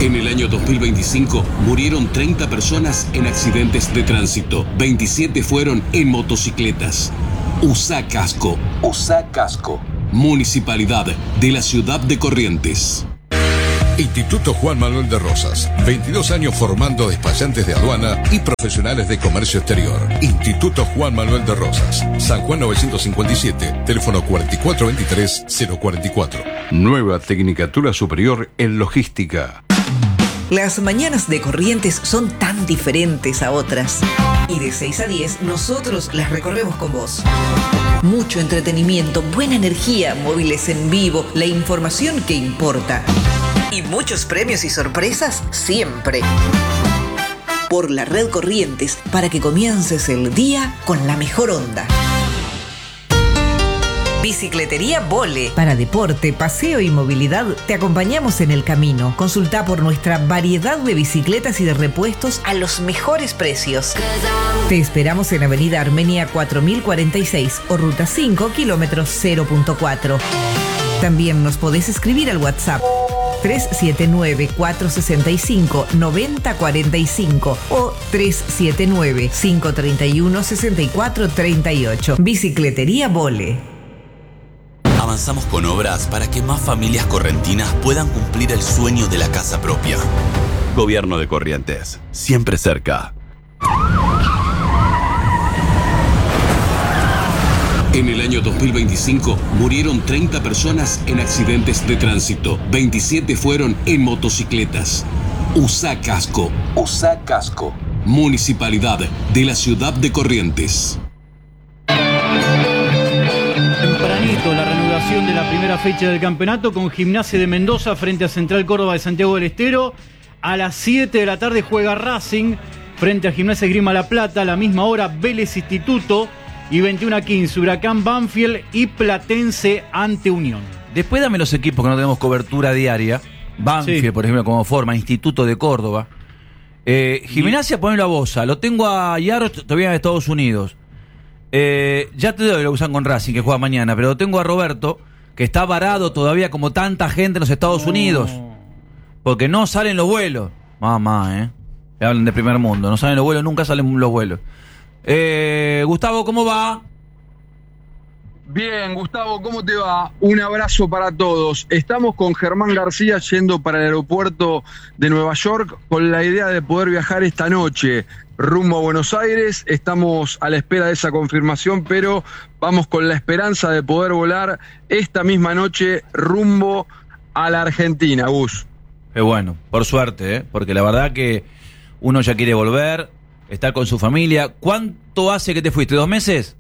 En el año 2025 murieron 30 personas en accidentes de tránsito. 27 fueron en motocicletas. Usá casco. Usá casco. Municipalidad de la Ciudad de Corrientes. Instituto Juan Manuel de Rosas. 22 años formando despachantes de aduana y profesionales de comercio exterior. Instituto Juan Manuel de Rosas. San Juan 957, teléfono 4423-044. Nueva Tecnicatura Superior en Logística. Las mañanas de Corrientes son tan diferentes a otras. Y de 6 a 10 nosotros las recorremos con vos. Mucho entretenimiento, buena energía, móviles en vivo, la información que importa. Y muchos premios y sorpresas siempre. Por la Red Corrientes, para que comiences el día con la mejor onda. Bicicletería Vole. Para deporte, paseo y movilidad, te acompañamos en el camino. Consulta por nuestra variedad de bicicletas y de repuestos a los mejores precios. Te esperamos en Avenida Armenia 4046 o Ruta 5, kilómetros 0.4. También nos podés escribir al WhatsApp 379-465-9045 o 379-531-6438. Bicicletería Vole. Avanzamos con obras para que más familias correntinas puedan cumplir el sueño de la casa propia. Gobierno de Corrientes, siempre cerca. En el año 2025 murieron 30 personas en accidentes de tránsito. 27 fueron en motocicletas. Usá casco. Usá casco. Municipalidad de la Ciudad de Corrientes. Tempranito la reanudación de la primera fecha del campeonato con Gimnasia de Mendoza frente a Central Córdoba de Santiago del Estero. A las 7 de la tarde juega Racing frente a Gimnasia Esgrima La Plata. A la misma hora Vélez Instituto. Y 21:15, Huracán Banfield y Platense ante Unión. Después dame los equipos que no tenemos cobertura diaria. Banfield, sí, por ejemplo, como forma, Instituto de Córdoba. Gimnasia, ponelo a Bosa. Lo tengo a Yaro, todavía en Estados Unidos. Ya te doy lo que usan con Racing, que juega mañana, pero lo tengo a Roberto, que está varado todavía como tanta gente en los Estados Unidos. Porque no salen los vuelos. Mamá, hablan de primer mundo. No salen los vuelos, nunca salen los vuelos. Gustavo, ¿cómo va? Bien, Gustavo, ¿cómo te va? Un abrazo para todos. Estamos con Germán García yendo para el aeropuerto de Nueva York con la idea de poder viajar esta noche rumbo a Buenos Aires. Estamos a la espera de esa confirmación, pero vamos con la esperanza de poder volar esta misma noche rumbo a la Argentina, Gus. Bueno, por suerte, porque la verdad que uno ya quiere volver, estar con su familia. ¿Cuánto hace que te fuiste? ¿2 meses?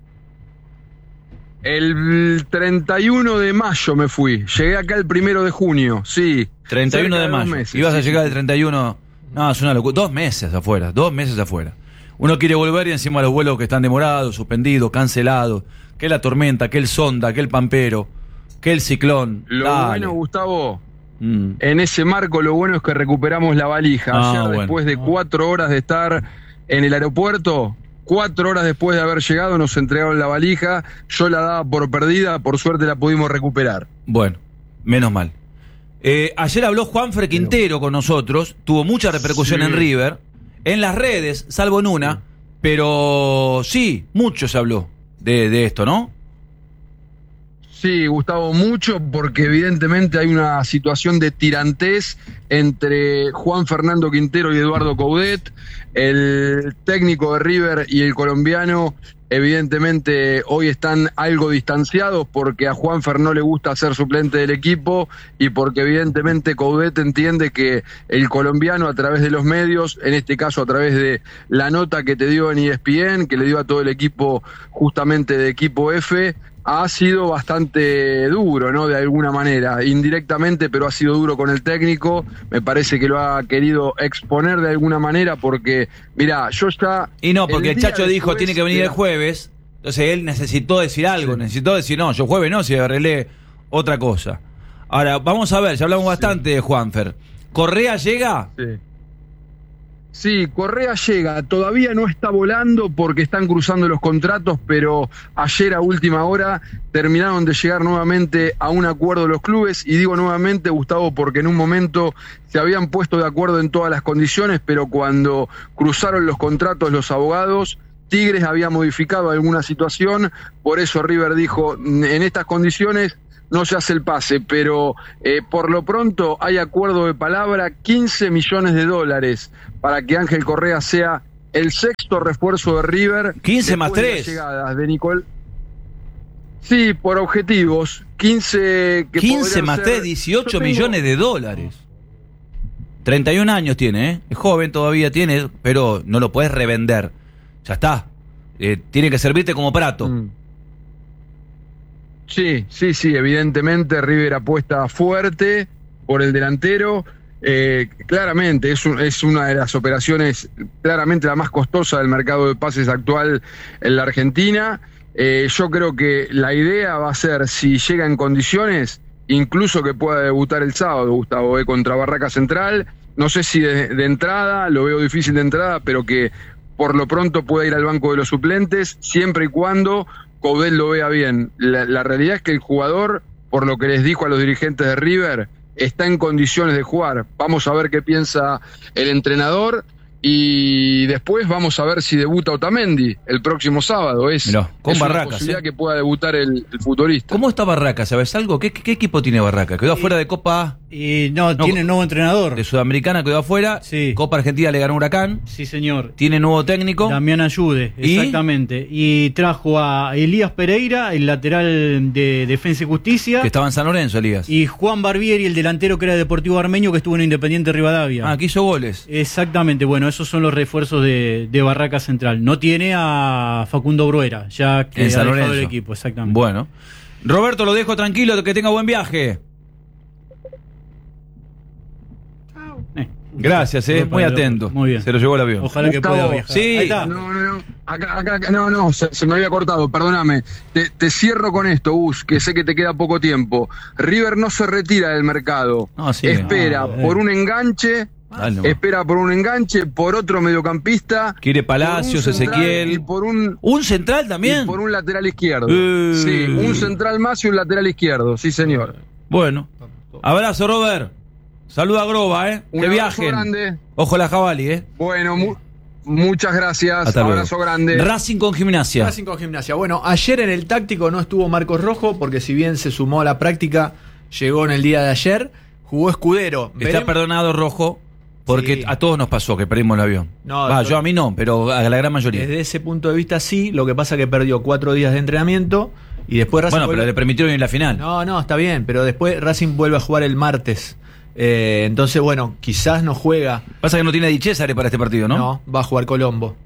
El 31 de mayo me fui. Llegué acá el 1 de junio, sí. 31 de mayo. Meses, ¿Ibas a sí, llegar el 31? No, es una locura. 2 meses afuera, 2 meses afuera. Uno quiere volver y encima los vuelos que están demorados, suspendidos, cancelados. Que la tormenta, que el sonda, que el pampero, que el ciclón. Lo bueno, Gustavo, en ese marco lo bueno es que recuperamos la valija. Ayer, después de 4 horas de estar en el aeropuerto, 4 horas después de haber llegado, nos entregaron la valija. Yo la daba por perdida, por suerte la pudimos recuperar. Bueno, menos mal. Ayer habló Juanfer Quintero con nosotros, tuvo mucha repercusión en River, en las redes, salvo en una, pero sí, mucho se habló de esto, ¿no? Sí, Gustavo, mucho, porque evidentemente hay una situación de tirantez entre Juan Fernando Quintero y Eduardo Coudet. El técnico de River y el colombiano evidentemente hoy están algo distanciados porque a Juanfer no le gusta ser suplente del equipo y porque evidentemente Coudet entiende que el colombiano a través de los medios, en este caso a través de la nota que te dio en ESPN, que le dio a todo el equipo justamente de equipo F, ha sido bastante duro, ¿no? De alguna manera, indirectamente, pero ha sido duro con el técnico. Me parece que lo ha querido exponer de alguna manera porque, mirá, yo está... Y no, porque el Chacho dijo, tiene que venir el jueves, entonces él necesitó decir algo, necesitó decir, no, yo jueves no, si arreglé otra cosa. Ahora, vamos a ver, ya hablamos bastante de Juanfer. ¿Correa llega? Sí, Correa llega, todavía no está volando porque están cruzando los contratos, pero ayer a última hora terminaron de llegar nuevamente a un acuerdo los clubes, y digo nuevamente, Gustavo, porque en un momento se habían puesto de acuerdo en todas las condiciones, pero cuando cruzaron los contratos los abogados, Tigres había modificado alguna situación, por eso River dijo, en estas condiciones no se hace el pase, pero por lo pronto hay acuerdo de palabra, $15 millones para que Ángel Correa sea el sexto refuerzo de River. 15 más 3. Llegadas de Nicol. Sí, por objetivos. 15 más 3, $18 millones. 31 años tiene, ¿eh? Es joven todavía, tiene, pero no lo puedes revender. Ya está. Tiene que servirte como Prato. Sí, evidentemente River apuesta fuerte por el delantero. Claramente es una de las operaciones claramente la más costosa del mercado de pases actual en la Argentina. Yo creo que la idea va a ser, si llega en condiciones, incluso que pueda debutar el sábado, Gustavo, contra Barraca Central. No sé si de entrada, lo veo difícil de entrada, pero que por lo pronto pueda ir al banco de los suplentes, siempre y cuando Coudet lo vea bien. La realidad es que el jugador, por lo que les dijo a los dirigentes de River, está en condiciones de jugar. Vamos a ver qué piensa el entrenador, y después vamos a ver si debuta Otamendi el próximo sábado. Mirá, con Barracas, una posibilidad que pueda debutar el futbolista. ¿Cómo está Barracas? ¿Sabes algo? ¿Qué equipo tiene Barracas? ¿Quedó afuera de Copa? No, tiene nuevo entrenador. De Sudamericana quedó afuera. Sí. Copa Argentina le ganó Huracán. Sí, señor. Tiene nuevo técnico. Damián Ayude, exactamente. Y trajo a Elías Pereira, el lateral de Defensa y Justicia. Que estaba en San Lorenzo, Elías. Y Juan Barbieri, el delantero que era de Deportivo Armenio, que estuvo en Independiente Rivadavia. Ah, que hizo goles. Exactamente, bueno, esos son los refuerzos de Barraca Central. No tiene a Facundo Bruera, ya que en San ha dejado Lorenzo. el equipo, exactamente. Bueno. Roberto, lo dejo tranquilo, que tenga buen viaje. Gracias, muy atento. Muy bien. Se lo llevó el avión. Ojalá que Gustavo, pueda viajar. Sí. Ahí está. No. Acá, no, se me había cortado, perdóname. Te cierro con esto, Gus, que sé que te queda poco tiempo. River no se retira del mercado. No, sí. Espera por un enganche. Espera por un enganche, por otro mediocampista. Quiere Palacios, Ezequiel. Y por un central también. Y por un lateral izquierdo. Sí, un central más y un lateral izquierdo, sí señor. Bueno. Abrazo, Robert. Saluda a Groba, que viajen. Grande. Ojo la Jabalí, Bueno, muchas gracias. Hasta abrazo luego. Grande. Racing con Gimnasia. Bueno, ayer en el táctico no estuvo Marcos Rojo, porque si bien se sumó a la práctica, llegó en el día de ayer, jugó Escudero. Está perdonado Rojo, porque sí, a todos nos pasó que perdimos el avión. Yo a mí no, pero a la gran mayoría. Desde ese punto de vista sí, lo que pasa que perdió 4 días de entrenamiento y después Racing pero le permitieron ir a la final. No, está bien, pero después Racing vuelve a jugar el martes. Entonces, bueno, quizás no juega. Pasa que no tiene a Di Cesare para este partido, ¿no? No, va a jugar Colombo.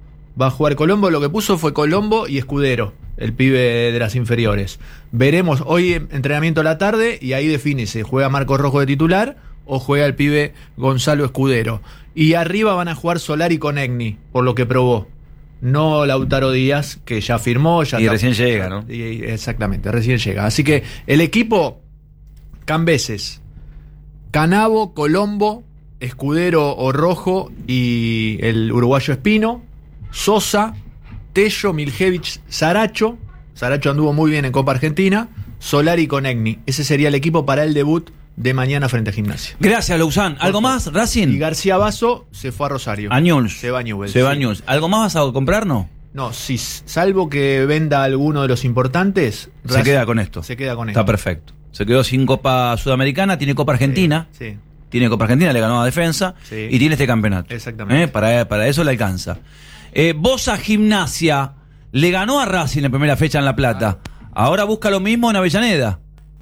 Lo que puso fue Colombo y Escudero, el pibe de las inferiores. Veremos hoy entrenamiento a la tarde y ahí define si juega Marcos Rojo de titular o juega el pibe Gonzalo Escudero. Y arriba van a jugar Solari con Egni, por lo que probó. No Lautaro Díaz, que ya firmó. Y recién llega, ¿no? Exactamente, recién llega. Así que el equipo, Cambeses, Canavo, Colombo, Escudero o Rojo y el uruguayo Espino, Sosa, Tello, Miljevich, Saracho anduvo muy bien en Copa Argentina, Solari con Egni. Ese sería el equipo para el debut de mañana frente a Gimnasia. Gracias, Lausanne. ¿Algo más, Racing? Y García Basso se fue a Rosario. A Newell's. Se va a Newell's. Sí. ¿Algo más vas a comprar, no? No, sí, salvo que venda alguno de los importantes. Se queda con esto. Está perfecto. Se quedó sin Copa Sudamericana, tiene Copa Argentina. Sí. Tiene Copa Argentina, le ganó a Defensa. Sí. Y tiene este campeonato. Exactamente. Para eso le alcanza. Bosa Gimnasia le ganó a Racing en primera fecha en La Plata. Ahora busca lo mismo en Avellaneda.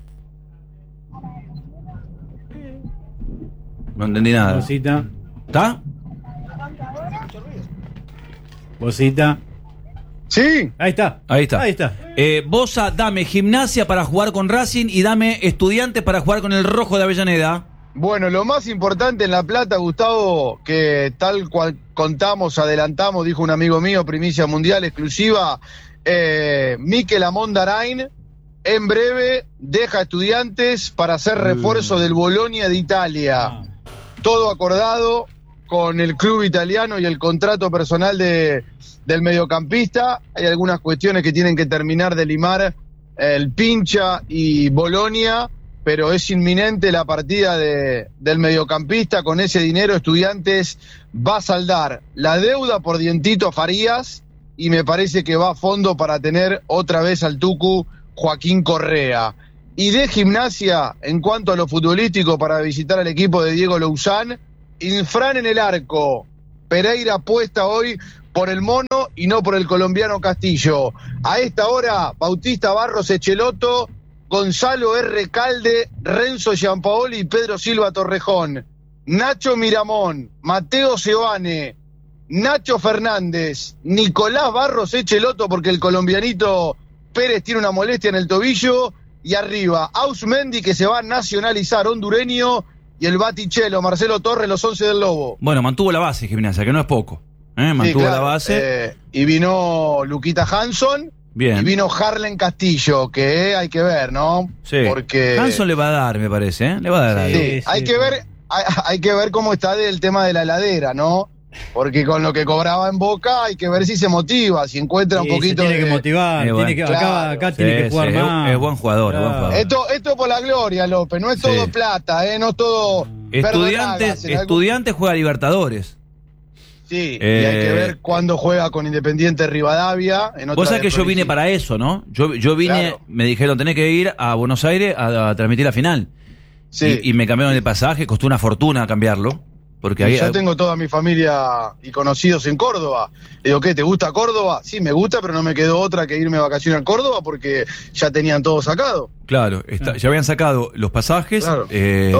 No entendí nada. Bosita. ¿Está? Bosita. Sí. Ahí está. Bosa, dame Gimnasia para jugar con Racing y dame Estudiantes para jugar con el Rojo de Avellaneda. Bueno, lo más importante en La Plata, Gustavo, que tal cual contamos, adelantamos, dijo un amigo mío, primicia mundial exclusiva, Mikel Amondarain en breve deja Estudiantes para ser refuerzo del Bolonia de Italia. Todo acordado, con el club italiano y el contrato personal del mediocampista. Hay algunas cuestiones que tienen que terminar de limar el Pincha y Bolonia, pero es inminente la partida del mediocampista. Con ese dinero Estudiantes va a saldar la deuda por Dientito Farías y me parece que va a fondo para tener otra vez al Tucu Joaquín Correa. Y de Gimnasia, en cuanto a lo futbolístico, para visitar al equipo de Diego Louzán, Infran en el arco. Pereira apuesta hoy por el mono y no por el colombiano Castillo. A esta hora, Bautista Barros Echeloto, Gonzalo R. Calde, Renzo Giampaoli y Pedro Silva Torrejón. Nacho Miramón, Mateo Seoane, Nacho Fernández, Nicolás Barros Echeloto, porque el colombianito Pérez tiene una molestia en el tobillo. Y arriba, Ausmendi, que se va a nacionalizar, hondureño, y el Batichelo, Marcelo Torres, los 11 del Lobo. Bueno, mantuvo la base Gimnasia, que no es poco. Mantuvo la base. Y vino Luquita Hanson. Bien. Y vino Harlen Castillo, que hay que ver, ¿no? Sí. Porque Hanson le va a dar, me parece, Le va a dar. Sí. Hay que ver cómo está el tema de la heladera, ¿no? Porque con lo que cobraba en Boca hay que ver si se motiva, si encuentra un poquito tiene que motivar, bueno. acá tiene que jugar más. Es buen jugador, Claro. Esto por la gloria, López, no es todo plata, no es todo Estudiantes juega Libertadores. Sí, y hay que ver cuándo juega con Independiente Rivadavia. Vos sabés que yo vine para eso, ¿no? Yo vine, claro. Me dijeron, tenés que ir a Buenos Aires a transmitir la final. Sí. Y me cambiaron el pasaje, costó una fortuna cambiarlo. Porque ahí, yo tengo toda mi familia y conocidos en Córdoba. Le digo, ¿qué? ¿Te gusta Córdoba? Sí, me gusta, pero no me quedó otra que irme de vacaciones a Córdoba porque ya tenían todo sacado. Claro, ya habían sacado los pasajes, claro,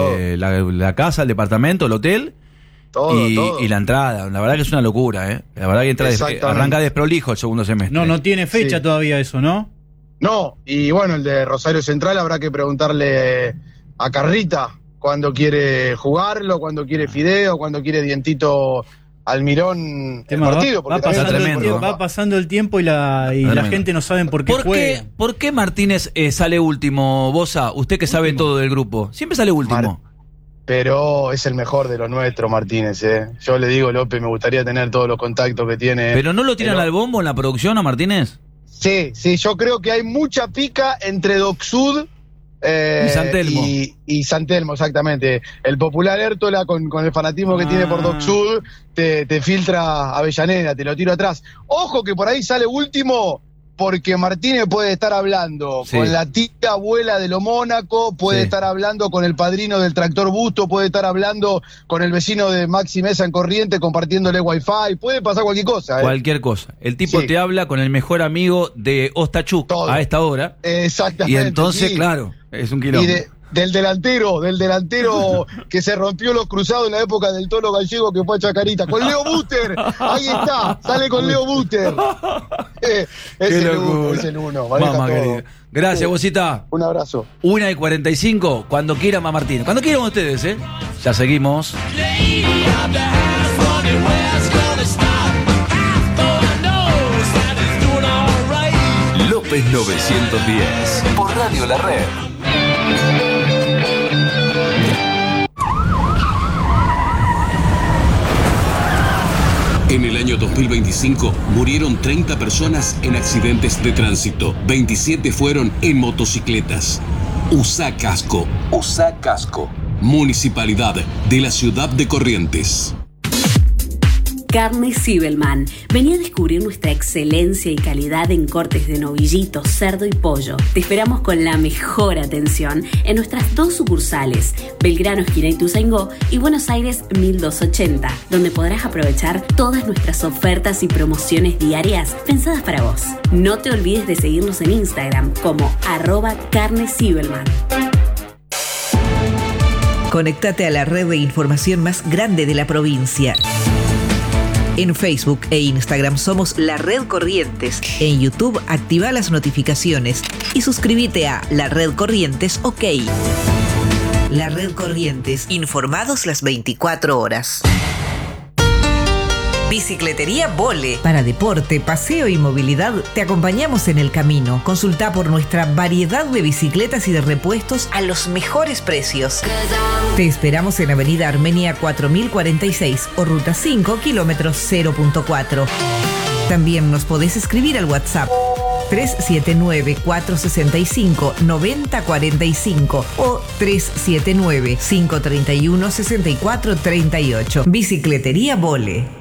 la casa, el departamento, el hotel todo. Y la entrada. La verdad que es una locura, La verdad que arranca desprolijo el segundo semestre. No tiene fecha todavía eso, ¿no? No, y bueno, el de Rosario Central habrá que preguntarle a Carrita cuando quiere jugarlo, cuando quiere Fideo, cuando quiere Dientito Almirón el partido. Va pasando el tiempo y la gente no sabe por qué juega. ¿Por qué Martínez sale último, Bosa? Usted que sabe todo del grupo. Siempre sale último. Pero es el mejor de los nuestros, Martínez. Yo le digo, López, me gustaría tener todos los contactos que tiene. ¿Pero no lo tiran al bombo en la producción a Martínez? Sí, yo creo que hay mucha pica entre Doc Sud y San Telmo. Y San Telmo, exactamente. El popular Hértola con el fanatismo que tiene por Doc Sud te filtra Avellaneda, te lo tiro atrás. Ojo que por ahí sale último porque Martínez puede estar hablando con la tía abuela de lo Mónaco, puede estar hablando con el padrino del Tractor Busto, puede estar hablando con el vecino de Maxi Mesa en Corriente compartiéndole wifi, puede pasar cualquier cosa. Cualquier cosa. El tipo te habla con el mejor amigo de Ostachuk a esta hora. Exactamente. Y entonces, claro, es un quilombo. Del delantero que se rompió los cruzados en la época del Tolo Gallego que fue a Chacarita, con Leo Buster, ahí está, sale con Leo Buster. Es el uno. Mamá querida. Gracias, Bosita. Un abrazo. 1:45, cuando quieran, Martín. Cuando quieran ustedes, Ya seguimos. López 910 por Radio La Red. En el año 2025 murieron 30 personas en accidentes de tránsito. 27 fueron en motocicletas. Usa casco. Usa casco. Municipalidad de la Ciudad de Corrientes. Carne Zibelman. Vení a descubrir nuestra excelencia y calidad en cortes de novillito, cerdo y pollo. Te esperamos con la mejor atención en nuestras 2 sucursales, Belgrano, esquina Ituzaingó, y Buenos Aires 1280, donde podrás aprovechar todas nuestras ofertas y promociones diarias pensadas para vos. No te olvides de seguirnos en Instagram como @Carne Zibelman. Conectate a la red de información más grande de la provincia. En Facebook e Instagram somos La Red Corrientes. En YouTube activa las notificaciones y suscríbete a La Red Corrientes OK. La Red Corrientes, informados las 24 horas. Bicicletería Vole. Para deporte, paseo y movilidad, te acompañamos en el camino. Consulta por nuestra variedad de bicicletas y de repuestos a los mejores precios. Te esperamos en Avenida Armenia 4046 o Ruta 5, kilómetro 0.4. También nos podés escribir al WhatsApp 379-465-9045 o 379-531-6438. Bicicletería Vole.